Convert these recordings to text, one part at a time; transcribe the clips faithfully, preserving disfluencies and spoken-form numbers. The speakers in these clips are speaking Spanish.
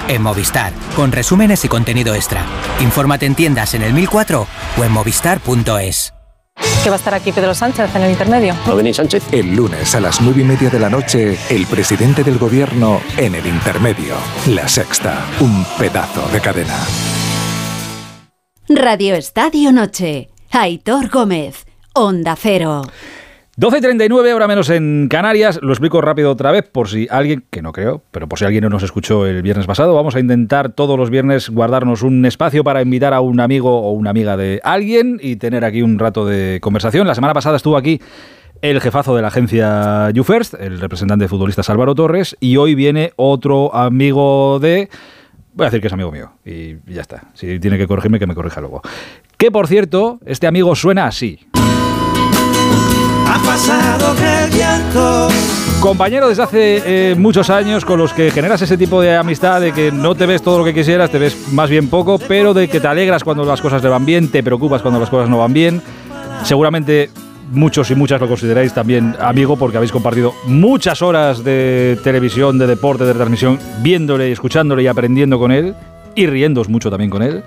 en Movistar, con resúmenes y contenido extra. Infórmate en tiendas en el mil cuatro o en movistar punto es. ¿Que va a estar aquí Pedro Sánchez en el intermedio? ¿No venís, Sánchez? El lunes a las nueve y media de la noche, el presidente del gobierno en el intermedio. La Sexta, un pedazo de cadena. Radio Estadio Noche. Aitor Gómez, Onda Cero. doce y treinta y nueve, ahora menos en Canarias. Lo explico rápido otra vez por si alguien, que no creo, pero por si alguien no nos escuchó el viernes pasado. Vamos a intentar todos los viernes guardarnos un espacio para invitar a un amigo o una amiga de alguien y tener aquí un rato de conversación. La semana pasada estuvo aquí el jefazo de la agencia You First, el representante de futbolistas Álvaro Torres, y hoy viene otro amigo de... Voy a decir que es amigo mío y ya está. Si tiene que corregirme, que me corrija luego. Que, por cierto, este amigo suena así. Ha pasado el viento. Compañero desde hace eh, muchos años con los que generas ese tipo de amistad de que no te ves todo lo que quisieras, te ves más bien poco, pero de que te alegras cuando las cosas le van bien, te preocupas cuando las cosas no van bien. Seguramente muchos y muchas lo consideráis también amigo porque habéis compartido muchas horas de televisión, de deporte, de retransmisión, viéndole y escuchándole y aprendiendo con él y riéndoos mucho también con él.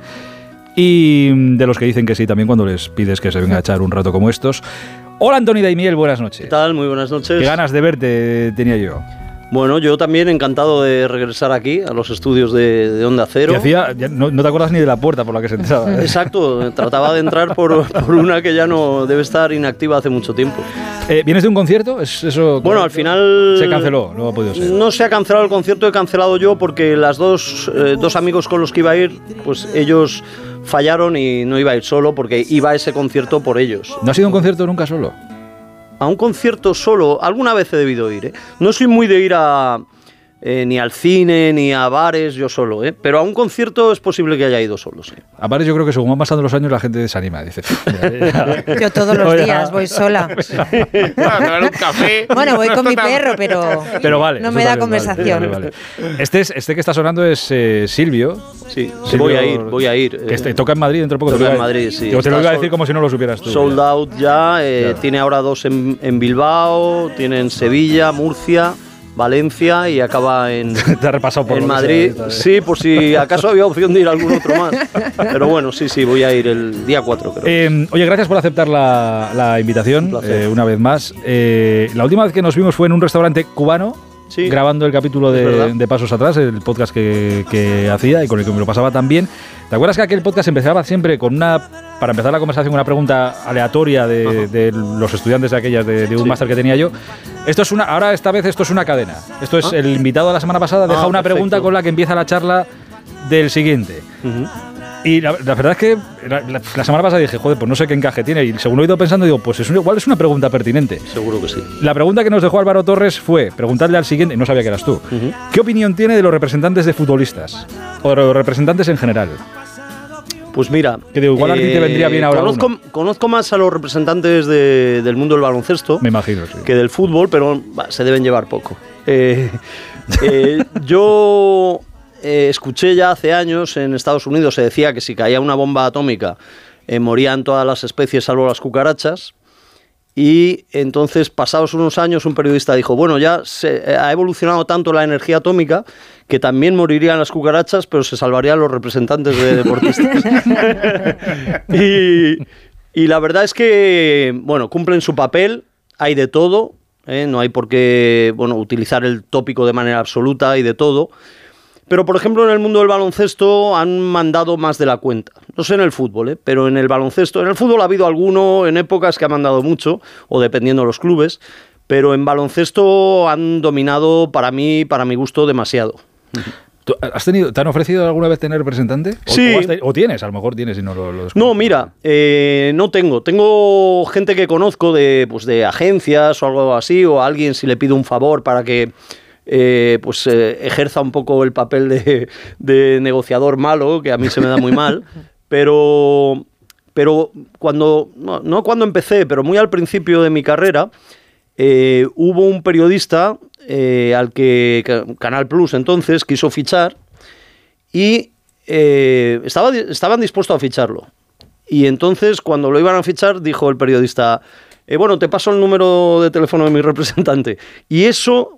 Y de los que dicen que sí también cuando les pides que se venga a echar un rato como estos. Hola Antoni Daimiel, buenas noches. ¿Qué tal? Muy buenas noches. Qué ganas de verte tenía yo. Bueno, yo también encantado de regresar aquí a los estudios de, de Onda Cero. Que hacía, ya no, no te acuerdas ni de la puerta por la que se entraba, ¿eh? Exacto, trataba de entrar por, por una que ya no debe estar inactiva hace mucho tiempo. Eh, ¿Vienes de un concierto? ¿Es eso? Bueno, al final... Se canceló, no ha podido ser. No se ha cancelado el concierto, he cancelado yo porque las dos, eh, dos amigos con los que iba a ir, pues ellos fallaron y no iba a ir solo porque iba a ese concierto por ellos. ¿No ha sido un concierto nunca solo? A un concierto solo, alguna vez he debido ir, ¿eh? No soy muy de ir a... Eh, ni al cine, ni a bares, yo solo, ¿eh? Pero a un concierto es posible que haya ido solo, sí. A bares yo creo que según van pasando los años la gente desanima, dice. Ya, ya. Yo todos los días voy sola. Bueno, un café. Bueno, voy con mi perro, pero, pero vale, no me da vale, conversación. Vale, vale, vale. Este, es, este que está sonando es eh, Silvio. Sí, Silvio, voy a ir, voy a ir. Que este, toca en Madrid dentro de poco. Toca en Madrid, sí. Yo te lo iba a decir sold, como si no lo supieras tú. Sold ya. out ya, eh, Claro. Tiene ahora dos en, en Bilbao, tiene en Sevilla, Murcia, Valencia y acaba en, Te ha repasado por en lo que Madrid. sea, Sí, por si acaso había opción de ir a algún otro más. Pero bueno, sí, sí, voy a ir el día cuatro, creo. Eh, oye, gracias por aceptar la, la invitación Un eh, una vez más. Eh, la última vez que nos vimos fue en un restaurante cubano, Sí, grabando el capítulo de, de Pasos Atrás, el podcast que, que hacía y con el que me lo pasaba también. ¿Te acuerdas que aquel podcast empezaba siempre con una, para empezar la conversación, una pregunta aleatoria de, de los estudiantes de aquellas, de, de un Sí. máster que tenía yo? Esto es una, ahora esta vez esto es una cadena. Esto es ¿Ah? el invitado de la semana pasada, deja Ah, una perfecto. pregunta con la que empieza la charla del siguiente. Uh-huh. Y la, la verdad es que la, la, la semana pasada dije, joder, pues no sé qué encaje tiene. Y según lo he ido pensando, digo, pues es un, igual es una pregunta pertinente. Seguro que sí. La pregunta que nos dejó Álvaro Torres fue preguntarle al siguiente, no sabía que eras tú, Uh-huh. ¿qué opinión tiene de los representantes de futbolistas? O de los representantes en general. Pues mira, Que digo, igual a ti te vendría bien ahora conozco, uno. conozco más a los representantes de- del mundo del baloncesto Me imagino, sí. que del fútbol, pero bah, se deben llevar poco. Eh, eh, yo eh, escuché ya hace años en Estados Unidos, se decía que si caía una bomba atómica eh, morían todas las especies salvo las cucarachas. Y entonces, pasados unos años, un periodista dijo, bueno, ya se, eh, ha evolucionado tanto la energía atómica que también morirían las cucarachas, pero se salvarían los representantes de deportistas. y, y la verdad es que, bueno, cumplen su papel, hay de todo, ¿eh? No hay por qué, bueno, utilizar el tópico de manera absoluta, hay de todo. Pero, por ejemplo, en el mundo del baloncesto han mandado más de la cuenta. No sé en el fútbol, ¿eh? Pero en el baloncesto... En el fútbol ha habido alguno en épocas que ha mandado mucho, o dependiendo de los clubes, pero en baloncesto han dominado, para mí, para mi gusto, demasiado. ¿Tú has tenido, ¿Te han ofrecido alguna vez tener representante? O, Sí. O, has teni- o tienes, a lo mejor tienes y no lo, lo descubres. No, mira, eh, no tengo. Tengo gente que conozco de, pues, de agencias o algo así, o a alguien si le pido un favor para que... Eh, pues eh, ejerza un poco el papel de, de negociador malo, que a mí se me da muy mal, pero, pero cuando, no, no cuando empecé, pero muy al principio de mi carrera, eh, hubo un periodista eh, al que Canal Plus entonces quiso fichar y eh, estaba, estaban dispuestos a ficharlo. Y entonces cuando lo iban a fichar dijo el periodista, eh, bueno, te paso el número de teléfono de mi representante. Y eso...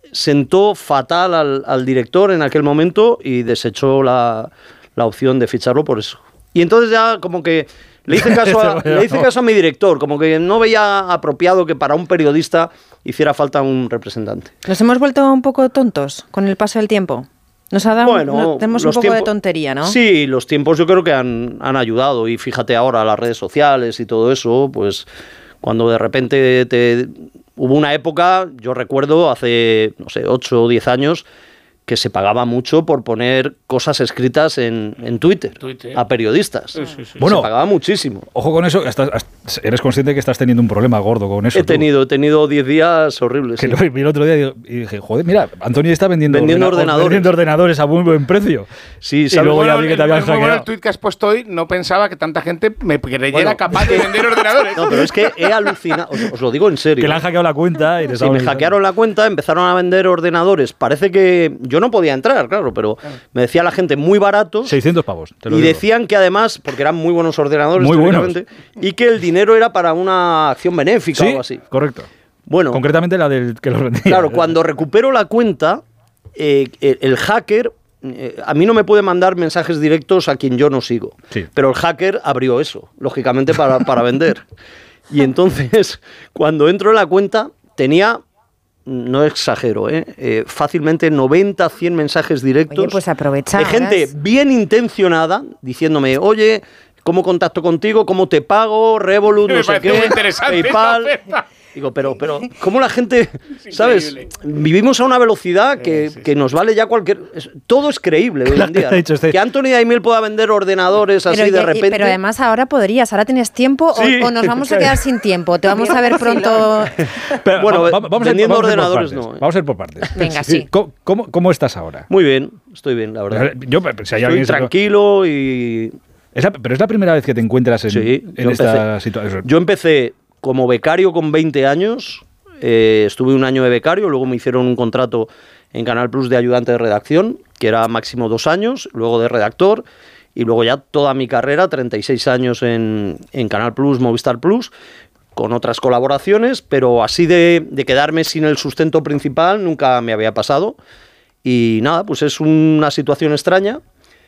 sentó fatal al, al director en aquel momento y desechó la, la opción de ficharlo por eso. Y entonces ya como que le hice caso a, le hice caso a mi director, como que no veía apropiado que para un periodista hiciera falta un representante. Nos hemos vuelto un poco tontos con el paso del tiempo. Nos ha dado, bueno, no, tenemos un poco tiempos, de tontería, ¿no? Sí, los tiempos yo creo que han, han ayudado. Y fíjate ahora las redes sociales y todo eso, pues cuando de repente te, hubo una época, yo recuerdo hace, no sé, ocho o diez años, que se pagaba mucho por poner cosas escritas en, en Twitter, Twitter a periodistas. Sí, sí, sí. Bueno, se pagaba muchísimo. Ojo con eso, estás, eres consciente que estás teniendo un problema gordo con eso. He tenido, he tenido diez días horribles. Que sí. lo vi el otro día y dije, joder, mira, Antonio está vendiendo, vendiendo ordena ordenadores. vendiendo ordenadores a muy buen precio. Sí, y luego bueno, ya vi que te habían hackeado. Bueno, el tweet que has puesto hoy, no pensaba que tanta gente me creyera bueno, capaz de vender ordenadores. No, pero es que he alucinado, os, os lo digo en serio. Que le han hackeado la cuenta. Y sí, me hackearon la cuenta, empezaron a vender ordenadores. Parece que yo no podía entrar, claro. Pero me decía la gente muy baratos. seiscientos pavos. Te lo y digo. decían que además, porque eran muy buenos ordenadores, muy buenos. y que el dinero era para una acción benéfica ¿Sí? o algo así. Correcto. Bueno, concretamente la del que lo vendía. Claro, cuando recupero la cuenta, eh, el, el hacker, eh, a mí no me puede mandar mensajes directos a quien yo no sigo. Sí. Pero el hacker abrió eso, lógicamente, para, para vender. Y entonces, cuando entro en la cuenta, tenía... No exagero, ¿eh? Eh, fácilmente noventa, cien mensajes directos. Oye, pues aprovechar. De gente bien intencionada, diciéndome, oye, ¿cómo contacto contigo? ¿Cómo te pago? Revolut, no sé qué, PayPal. Digo, pero, pero, ¿cómo la gente, sabes? Vivimos a una velocidad que, sí, sí, que nos vale ya cualquier... Todo es creíble hoy en día. ¿No? Que Anthony Daimiel pueda vender ordenadores pero, así de repente... Pero además ahora podrías, ahora tienes tiempo sí. o, o nos vamos a quedar sin tiempo. Te vamos a ver pronto... Pero, bueno, vamos, vamos vendiendo vamos ordenadores no. ¿eh? Vamos a ir por partes. Venga, sí. ¿Cómo, cómo, ¿Cómo estás ahora? Muy bien, estoy bien, la verdad. Yo, si hay estoy tranquilo y... Es la, pero es la primera vez que te encuentras en, sí, en esta situación. Yo empecé como becario con veinte años... Eh, estuve un año de becario, luego me hicieron un contrato en Canal Plus de ayudante de redacción, que era máximo dos años, luego de redactor, y luego ya toda mi carrera, treinta y seis años en, en Canal Plus, Movistar Plus, con otras colaboraciones, pero así de, de quedarme sin el sustento principal nunca me había pasado. Y nada, pues es una situación extraña,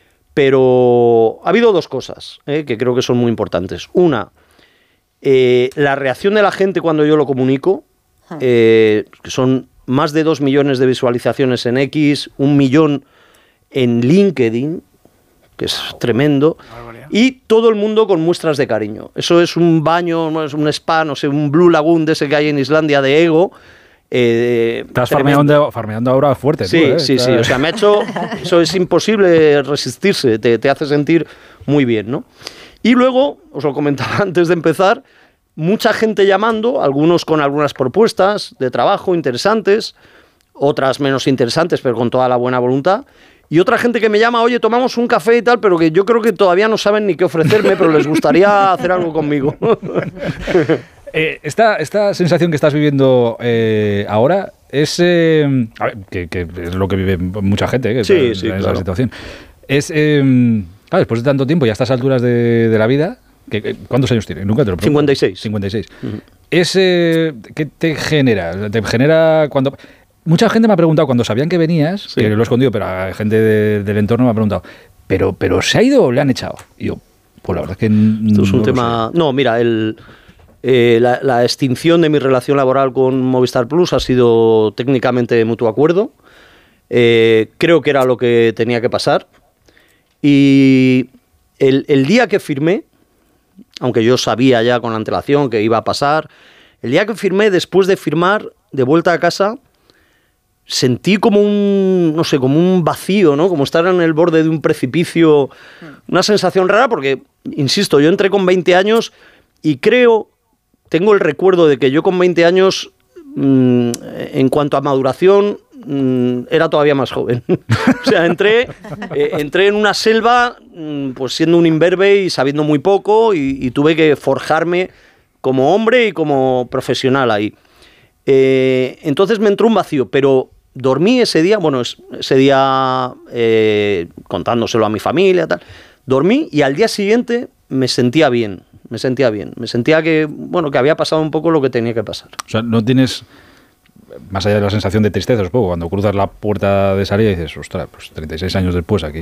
pero ha habido dos cosas eh, que creo que son muy importantes. Una, eh, la reacción de la gente cuando yo lo comunico, Eh, que son más de dos millones de visualizaciones en X, un millón en LinkedIn, que es tremendo, y todo el mundo con muestras de cariño. Eso es un baño, es un spa, no sé, un Blue Lagoon de ese que hay en Islandia de ego. Eh, Estás farmeando, farmeando ahora fuerte. Sí, tú, ¿eh? sí, sí. O sea, me ha hecho... Eso es imposible resistirse, te, te hace sentir muy bien, ¿no? Y luego, os lo comentaba antes de empezar, mucha gente llamando, algunos con algunas propuestas de trabajo interesantes, otras menos interesantes, pero con toda la buena voluntad, y otra gente que me llama, oye, tomamos un café y tal, pero que yo creo que todavía no saben ni qué ofrecerme, pero les gustaría hacer algo conmigo. eh, esta, esta sensación que estás viviendo eh, ahora es, eh, a ver, que, que es lo que vive mucha gente, eh, que sí, está sí, en esa claro. situación. Es, eh, claro, después de tanto tiempo y a estas alturas de, de la vida... ¿Cuántos años tienes? Nunca te lo pregunto. cincuenta y seis. cincuenta y seis. Uh-huh. ¿Es, eh, ¿Qué te genera? Te genera cuando... Mucha gente me ha preguntado, cuando sabían que venías, sí. que lo he escondido, pero a gente de, del entorno me ha preguntado, ¿pero, pero se ha ido o le han echado? Y yo, pues la verdad es que no Esto es un tema... Sé. No, mira, el, eh, la, la extinción de mi relación laboral con Movistar Plus ha sido técnicamente de mutuo acuerdo. Eh, creo que era lo que tenía que pasar. Y el, el día que firmé, aunque yo sabía ya con antelación que iba a pasar, el día que firmé, después de firmar, de vuelta a casa, sentí como un, no sé, como un vacío, ¿no? Como estar en el borde de un precipicio, una sensación rara porque, insisto, yo entré con veinte años y creo, tengo el recuerdo de que yo con veinte años, mmm, en cuanto a maduración, era todavía más joven. O sea, entré, eh, entré en una selva pues siendo un imberbe y sabiendo muy poco y, y tuve que forjarme como hombre y como profesional ahí. Eh, entonces me entró un vacío, pero dormí ese día, bueno, ese día eh, contándoselo a mi familia, tal, dormí y al día siguiente me sentía bien, me sentía bien, me sentía que, bueno, que había pasado un poco lo que tenía que pasar. O sea, no tienes... más allá de la sensación de tristeza, supongo, cuando cruzas la puerta de salida y dices, ostras, pues treinta y seis años después aquí